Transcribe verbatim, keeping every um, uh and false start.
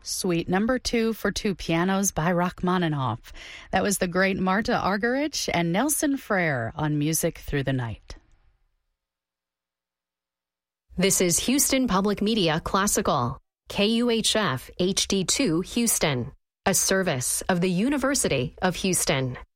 Suite number two for two pianos by Rachmaninoff. That was the great Marta Argerich and Nelson Frere on Music Through the Night. This is Houston Public Media Classical, K U H F H D two Houston, a service of the University of Houston.